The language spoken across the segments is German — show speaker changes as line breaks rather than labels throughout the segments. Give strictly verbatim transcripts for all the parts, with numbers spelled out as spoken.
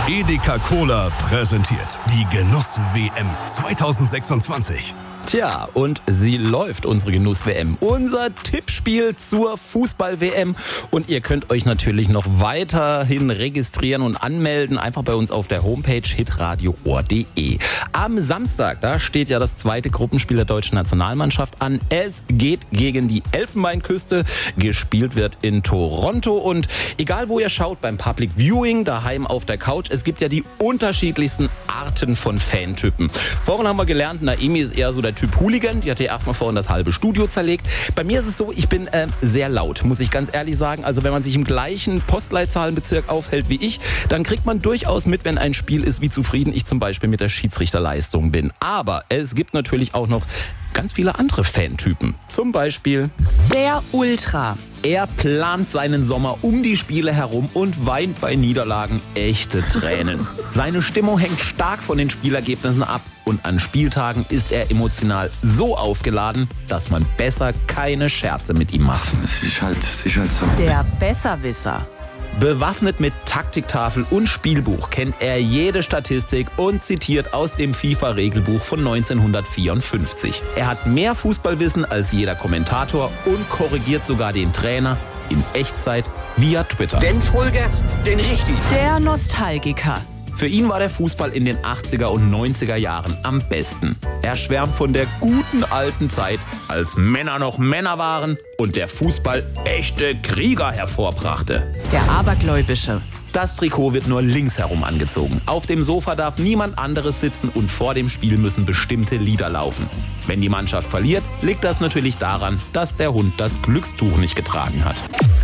Edeka Cola präsentiert die Genuss-W M zwanzig sechsundzwanzig.
Tja, und sie läuft, unsere Genuss-W M. Unser Tippspiel zur Fußball-W M. Und ihr könnt euch natürlich noch weiterhin registrieren und anmelden. Einfach bei uns auf der Homepage hitradio ohr punkt de. Am Samstag, da steht ja das zweite Gruppenspiel der deutschen Nationalmannschaft an. Es geht gegen die Elfenbeinküste. Gespielt wird in Toronto. Und egal wo ihr schaut, beim Public Viewing, daheim auf der Couch, es gibt ja die unterschiedlichsten Arten von Fantypen. Vorhin haben wir gelernt, Naomi ist eher so der Typ Hooligan, die hat ja erstmal vorhin das halbe Studio zerlegt. Bei mir ist es so, ich bin äh, sehr laut, muss ich ganz ehrlich sagen. Also wenn man sich im gleichen Postleitzahlenbezirk aufhält wie ich, dann kriegt man durchaus mit, wenn ein Spiel ist, wie zufrieden ich zum Beispiel mit der Schiedsrichterleistung bin. Aber es gibt natürlich auch noch ganz viele andere Fantypen. Zum Beispiel
der Ultra.
Er plant seinen Sommer um die Spiele herum und weint bei Niederlagen echte Tränen. Seine Stimmung hängt stark von den Spielergebnissen ab und an Spieltagen ist er emotional so aufgeladen, dass man besser keine Scherze mit ihm macht.
Es ist halt, es ist halt so.
Der Besserwisser.
Bewaffnet mit Taktiktafel und Spielbuch kennt er jede Statistik und zitiert aus dem FIFA-Regelbuch von neunzehnhundertvierundfünfzig. Er hat mehr Fußballwissen als jeder Kommentator und korrigiert sogar den Trainer in Echtzeit via Twitter.
Wenn Vollgas, den richtig.
Der Nostalgiker.
Für ihn war der Fußball in den achtziger und neunziger Jahren am besten. Er schwärmt von der guten alten Zeit, als Männer noch Männer waren und der Fußball echte Krieger hervorbrachte.
Der Abergläubische.
Das Trikot wird nur links herum angezogen. Auf dem Sofa darf niemand anderes sitzen und vor dem Spiel müssen bestimmte Lieder laufen. Wenn die Mannschaft verliert, liegt das natürlich daran, dass der Hund das Glückstuch nicht getragen hat.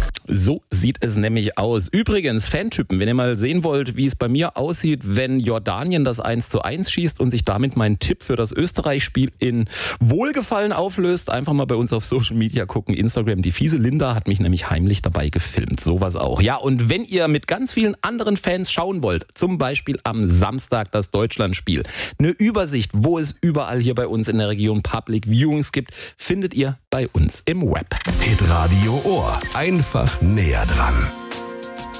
So sieht es nämlich aus. Übrigens, Fantypen, wenn ihr mal sehen wollt, wie es bei mir aussieht, wenn Jordanien das eins zu eins schießt und sich damit mein Tipp für das Österreich-Spiel in Wohlgefallen auflöst, einfach mal bei uns auf Social Media gucken, Instagram. Die fiese Linda hat mich nämlich heimlich dabei gefilmt. Sowas auch. Ja, und wenn ihr mit ganz vielen anderen Fans schauen wollt, zum Beispiel am Samstag das Deutschlandspiel, eine Übersicht, wo es überall hier bei uns in der Region Public Viewings gibt, findet ihr bei uns im Web.
Hitradio Ohr. Einfach näher dran.